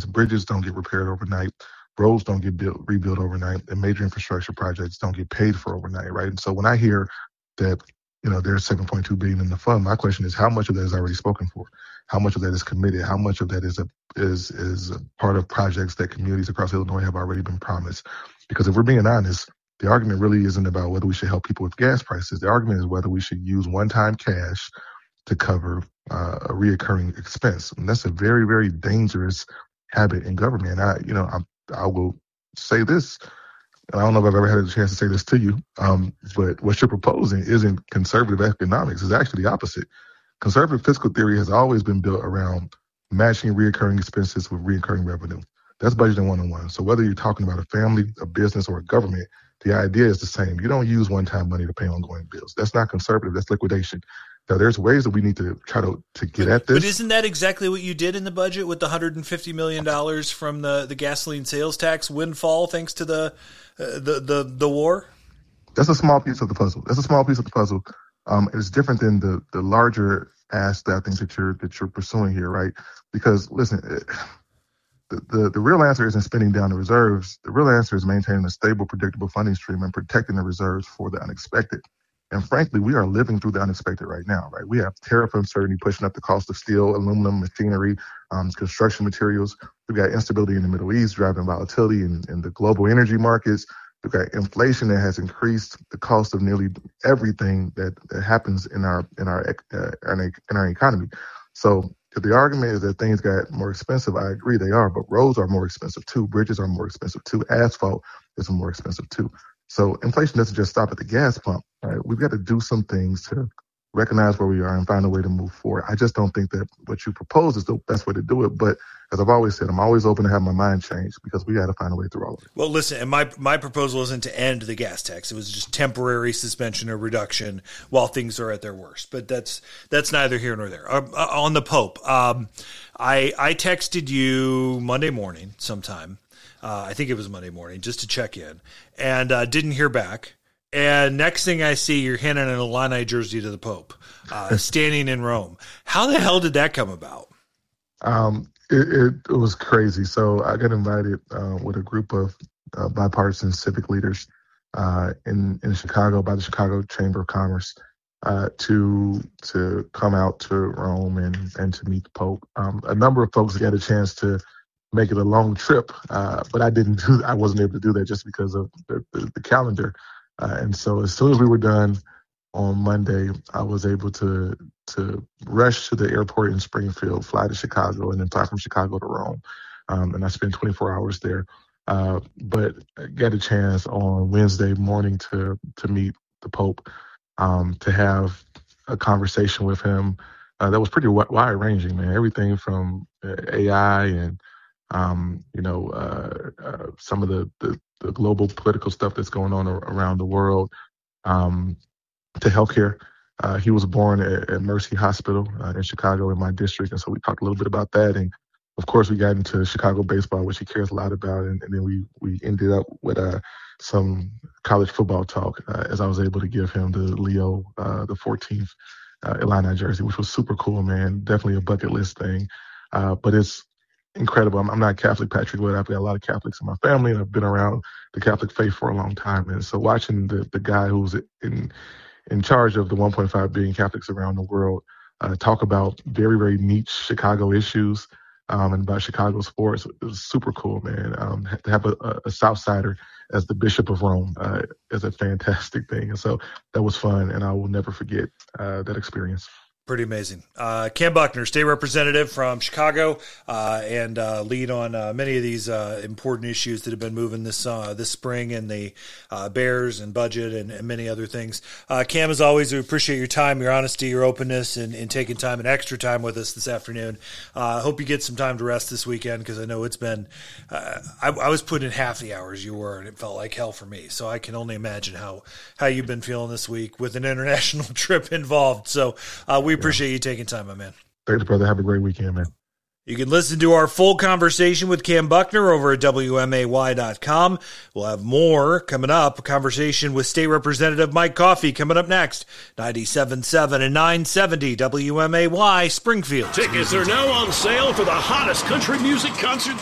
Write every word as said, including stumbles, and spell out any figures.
fast. Bridges don't get repaired overnight. Roads don't get built, rebuilt overnight, and major infrastructure projects don't get paid for overnight, right? And so when I hear that, you know, there's seven point two billion dollars in the fund, my question is, how much of that is already spoken for? How much of that is committed? How much of that is a is is a part of projects that communities across Illinois have already been promised? Because if we're being honest, the argument really isn't about whether we should help people with gas prices. The argument is whether we should use one-time cash to cover uh, a reoccurring expense. And that's a very, very dangerous habit in government. And I, you know, I, I will say this, and I don't know if I've ever had a chance to say this to you, um, but what you're proposing isn't conservative economics. It's actually the opposite. Conservative fiscal theory has always been built around matching reoccurring expenses with reoccurring revenue. That's budgeting one-on-one. So whether you're talking about a family, a business, or a government, the idea is the same. You don't use one-time money to pay ongoing bills. That's not conservative. That's liquidation. Now, there's ways that we need to try to, to get at this. But isn't that exactly what you did in the budget with the one hundred fifty million dollars from the, the gasoline sales tax windfall thanks to the, uh, the the the war? That's a small piece of the puzzle. That's a small piece of the puzzle. Um, it's different than the the larger ask that I think that you're that you're pursuing here, right? Because listen, it, the, the the real answer isn't spending down the reserves. The real answer is maintaining a stable, predictable funding stream and protecting the reserves for the unexpected. And frankly, we are living through the unexpected right now, right? We have tariff uncertainty pushing up the cost of steel, aluminum, machinery, um, construction materials. We've got instability in the Middle East driving volatility in, in the global energy markets. We've got inflation that has increased the cost of nearly everything that, that happens in our in our, uh, in our economy. So if the argument is that things got more expensive, I agree they are, but roads are more expensive too. Bridges are more expensive too. Asphalt is more expensive too. So inflation doesn't just stop at the gas pump, right? We've got to do some things to recognize where we are and find a way to move forward. I just don't think that what you propose is the best way to do it. But as I've always said, I'm always open to have my mind changed because we got to find a way through all of it. Well, listen, and my my proposal isn't to end the gas tax. It was just temporary suspension or reduction while things are at their worst. But that's that's neither here nor there. Uh, uh, on the Pope, um, I I texted you Monday morning sometime. Uh, I think it was Monday morning, just to check in, and uh, didn't hear back. And next thing I see, you're handing an Illini jersey to the Pope, uh, standing in Rome. How the hell did that come about? Um, it, it, it was crazy. So I got invited uh, with a group of uh, bipartisan civic leaders uh, in in Chicago by the Chicago Chamber of Commerce uh, to to come out to Rome and and to meet the Pope. Um, a number of folks got a chance to make it a long trip, uh, but I didn't do. I wasn't able to do that just because of the, the, the calendar. Uh, and so as soon as we were done on Monday, I was able to to rush to the airport in Springfield, fly to Chicago, and then fly from Chicago to Rome. Um, and I spent twenty-four hours there. Uh, but I got a chance on Wednesday morning to to meet the Pope, um, to have a conversation with him uh, that was pretty wide ranging, man. Everything from A I and Um, you know, uh, uh, some of the, the, the global political stuff that's going on around the world, um, to healthcare. Uh, he was born at, at Mercy Hospital uh, in Chicago in my district. And so we talked a little bit about that. And of course, we got into Chicago baseball, which he cares a lot about. And, and then we, we ended up with uh, some college football talk uh, as I was able to give him the Leo, uh, the fourteenth uh, Illini jersey, which was super cool, man. Definitely a bucket list thing. Uh, but it's incredible. I'm, I'm not Catholic, Patrick, but I've got a lot of Catholics in my family, and I've been around the Catholic faith for a long time. And so watching the, the guy who's in in charge of the one point five billion Catholics around the world uh, talk about very, very niche Chicago issues um, and about Chicago sports, it was super cool, man. Um, to have a, a South Sider as the Bishop of Rome uh, is a fantastic thing. And so that was fun, and I will never forget uh, that experience. Pretty amazing. Uh, Cam Buckner, state representative from Chicago, uh, and uh, lead on uh, many of these uh, important issues that have been moving this uh, this spring, and the uh, Bears and budget and, and many other things. Uh, Cam, as always, we appreciate your time, your honesty, your openness, and, and taking time and extra time with us this afternoon. I uh, hope you get some time to rest this weekend, because I know it's been uh, – I, I was putting in half the hours you were, and it felt like hell for me. So I can only imagine how, how you've been feeling this week with an international trip involved. So uh, we appreciate you taking time, my man. Thanks, brother. Have a great weekend, man. You can listen to our full conversation with Cam Buckner over at W M A Y dot com. We'll have more coming up. A conversation with State Representative Mike Coffey coming up next. ninety-seven point seven and nine seventy W M A Y Springfield. Tickets are now on sale for the hottest country music concert